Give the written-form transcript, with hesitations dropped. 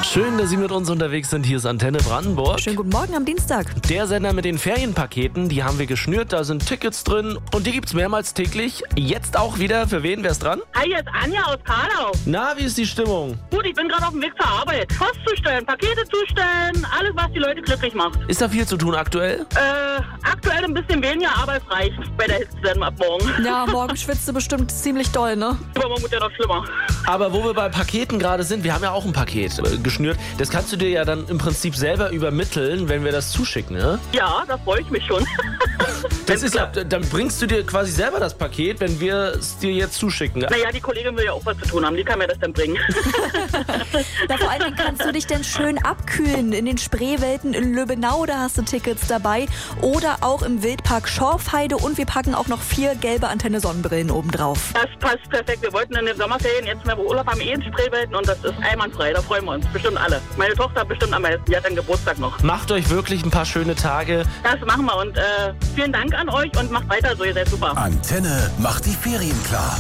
Schön, dass Sie mit uns unterwegs sind. Hier ist Antenne Brandenburg. Schönen guten Morgen am Dienstag. Der Sender mit den Ferienpaketen, die haben wir geschnürt. Da sind Tickets drin und die gibt's mehrmals täglich. Jetzt auch wieder. Für wen? Wer ist dran? Hi, hier ist Anja aus Karlau. Na, wie ist die Stimmung? Gut, ich bin gerade auf dem Weg zur Arbeit. Post zustellen, Pakete zustellen, alles, was die Leute glücklich macht. Ist da viel zu tun aktuell? Aktuell ein bisschen weniger, aber es reicht bei der Hitze dann ab morgen. Ja, morgen schwitzt du bestimmt ziemlich doll, ne? Übermorgen wird ja noch schlimmer. Aber wo wir bei Paketen gerade sind, wir haben ja auch ein Paket geschnürt. Das kannst du dir ja dann im Prinzip selber übermitteln, wenn wir das zuschicken, ne? Ja, da freue ich mich schon. Das ist ja, dann bringst du dir quasi selber das Paket, wenn wir es dir jetzt zuschicken. Naja, die Kollegin will ja auch was zu tun haben, die kann mir das dann bringen. Da vor allen Dingen kannst du dich denn schön abkühlen in den Spreewelten in Lübbenau, da hast du Tickets dabei. Oder auch im Wildpark Schorfheide und wir packen auch noch 4 gelbe Antenne-Sonnenbrillen oben drauf. Das passt perfekt. Wir wollten in den Sommerferien jetzt mal Urlaub haben, in Spreewelten und das ist einwandfrei, da freuen wir uns. Bestimmt alle. Meine Tochter bestimmt am meisten, die hat dann Geburtstag noch. Macht euch wirklich ein paar schöne Tage. Das machen wir und vielen Dank an euch und macht weiter so, ihr seid super. Antenne macht die Ferien klar.